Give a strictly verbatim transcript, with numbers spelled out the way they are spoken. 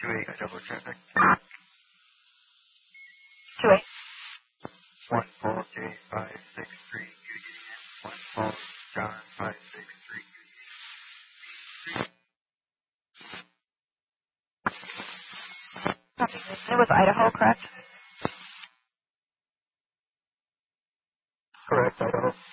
two eight, double traffic. two eight. One Paul J five six three Union. One Paul John five six three. It was Idaho, correct? Correct, Idaho.